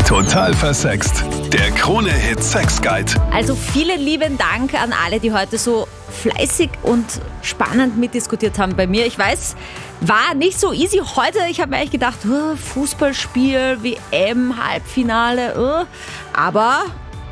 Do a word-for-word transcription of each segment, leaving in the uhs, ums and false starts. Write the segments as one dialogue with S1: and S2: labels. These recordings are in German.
S1: Total versext. Der Krone-Hit Sex Guide.
S2: Also vielen lieben Dank an alle, die heute so fleißig und spannend mitdiskutiert haben bei mir. Ich weiß, war nicht so easy heute. Ich habe mir eigentlich gedacht, oh, Fußballspiel, W M, Halbfinale. Oh. Aber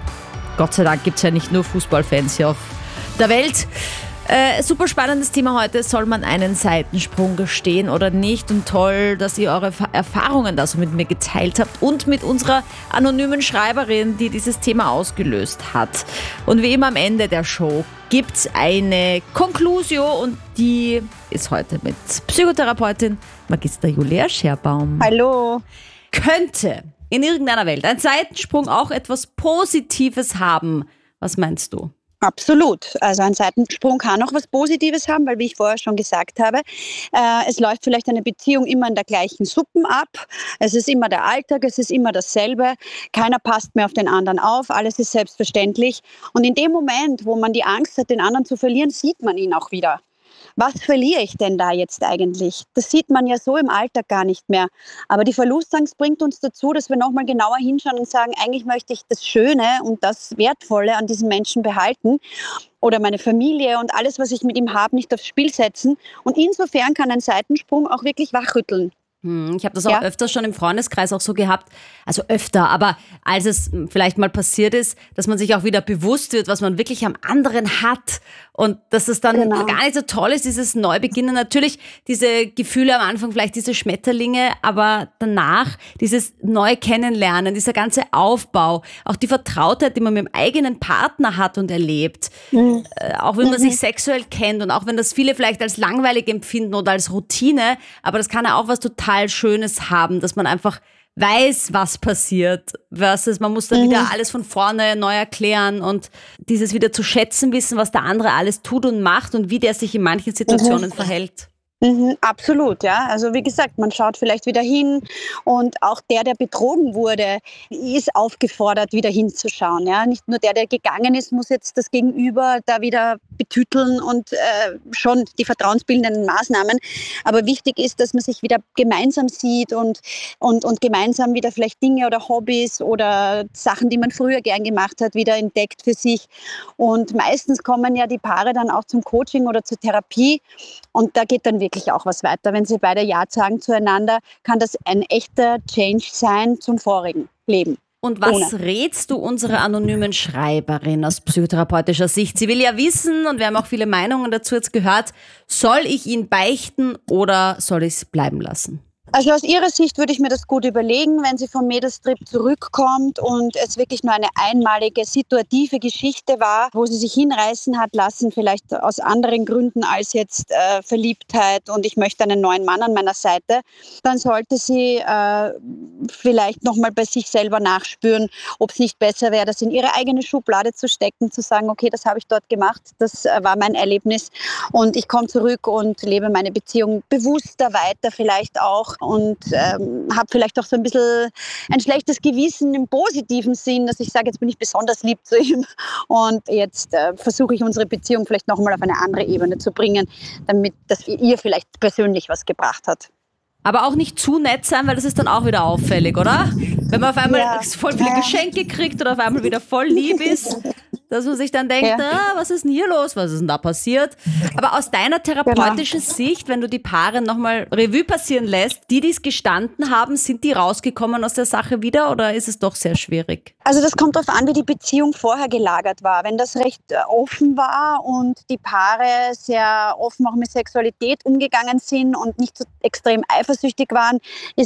S2: Gott sei Dank gibt es ja nicht nur Fußballfans hier auf der Welt. Äh, super spannendes Thema heute. Soll man einen Seitensprung gestehen oder nicht? Und toll, dass ihr eure Erfahrungen da so mit mir geteilt habt und mit unserer anonymen Schreiberin, die dieses Thema ausgelöst hat. Und wie immer am Ende der Show gibt es eine Conclusio und die ist heute mit Psychotherapeutin Magister Julia Scherbaum.
S3: Hallo.
S2: Könnte in irgendeiner Welt ein Seitensprung auch etwas Positives haben? Was meinst du?
S3: Absolut. Also ein Seitensprung kann auch was Positives haben, weil wie ich vorher schon gesagt habe, äh, es läuft vielleicht eine Beziehung immer in der gleichen Suppen ab. Es ist immer der Alltag, es ist immer dasselbe. Keiner passt mehr auf den anderen auf, alles ist selbstverständlich. Und in dem Moment, wo man die Angst hat, den anderen zu verlieren, sieht man ihn auch wieder. Was verliere ich denn da jetzt eigentlich? Das sieht man ja so im Alltag gar nicht mehr. Aber die Verlustangst bringt uns dazu, dass wir nochmal genauer hinschauen und sagen, eigentlich möchte ich das Schöne und das Wertvolle an diesem Menschen behalten oder meine Familie und alles, was ich mit ihm habe, nicht aufs Spiel setzen. Und insofern kann ein Seitensprung auch wirklich wachrütteln.
S2: Ich habe das auch
S3: Ja.
S2: öfters schon im Freundeskreis auch so gehabt, also öfter, aber als es vielleicht mal passiert ist, dass man sich auch wieder bewusst wird, was man wirklich am anderen hat und dass es dann
S3: Genau.
S2: gar nicht so toll ist, dieses Neubeginnen. Natürlich diese Gefühle am Anfang, vielleicht diese Schmetterlinge, aber danach dieses neue Kennenlernen, dieser ganze Aufbau, auch die Vertrautheit, die man mit dem eigenen Partner hat und erlebt,
S3: Mhm.
S2: äh, auch wenn man sich sexuell kennt und auch wenn das viele vielleicht als langweilig empfinden oder als Routine, aber das kann ja auch was total Schönes haben, dass man einfach weiß, was passiert, versus man muss dann
S3: Mhm.
S2: wieder alles von vorne neu erklären und dieses wieder zu schätzen wissen, was der andere alles tut und macht und wie der sich in manchen Situationen verhält.
S3: Mhm, absolut, ja. Also wie gesagt, man schaut vielleicht wieder hin und auch der, der betrogen wurde, ist aufgefordert, wieder hinzuschauen. Ja. Nicht nur der, der gegangen ist, muss jetzt das Gegenüber da wieder betüteln und äh, schon die vertrauensbildenden Maßnahmen. Aber wichtig ist, dass man sich wieder gemeinsam sieht und, und, und gemeinsam wieder vielleicht Dinge oder Hobbys oder Sachen, die man früher gern gemacht hat, wieder entdeckt für sich. Und meistens kommen ja die Paare dann auch zum Coaching oder zur Therapie und da geht dann wirklich auch was weiter. Wenn sie beide Ja sagen zueinander, kann das ein echter Change sein zum vorigen Leben.
S2: Und was
S3: Ohne.
S2: rätst du unserer anonymen Schreiberin aus psychotherapeutischer Sicht? Sie will ja wissen, und wir haben auch viele Meinungen dazu jetzt gehört, soll ich ihn beichten oder soll ich es bleiben lassen?
S3: Also aus ihrer Sicht würde ich mir das gut überlegen, wenn sie vom Mädelstrip zurückkommt und es wirklich nur eine einmalige situative Geschichte war, wo sie sich hinreißen hat lassen, vielleicht aus anderen Gründen als jetzt äh, Verliebtheit und ich möchte einen neuen Mann an meiner Seite, dann sollte sie äh, vielleicht nochmal bei sich selber nachspüren, ob es nicht besser wäre, das in ihre eigene Schublade zu stecken, zu sagen, okay, das habe ich dort gemacht, das äh, war mein Erlebnis und ich komme zurück und lebe meine Beziehung bewusster weiter vielleicht auch. Und ähm, habe vielleicht auch so ein bisschen ein schlechtes Gewissen im positiven Sinn, dass ich sage, jetzt bin ich besonders lieb zu ihm und jetzt äh, versuche ich unsere Beziehung vielleicht nochmal auf eine andere Ebene zu bringen, damit das ihr vielleicht persönlich was gebracht hat.
S2: Aber auch nicht zu nett sein, weil das ist dann auch wieder auffällig, oder? Wenn man auf einmal
S3: Ja.
S2: voll viele
S3: Ja.
S2: Geschenke kriegt oder auf einmal wieder voll lieb ist, dass man sich dann denkt,
S3: Ja.
S2: ah, was ist denn hier los, was ist denn da passiert? Aber aus deiner therapeutischen Sicht, wenn du die Paare nochmal Revue passieren lässt, die, die es gestanden haben, sind die rausgekommen aus der Sache wieder oder ist es doch sehr schwierig?
S3: Also das kommt darauf an, wie die Beziehung vorher gelagert war. Wenn das recht äh, offen war und die Paare sehr offen auch mit Sexualität umgegangen sind und nicht so extrem eifersüchtig waren, ist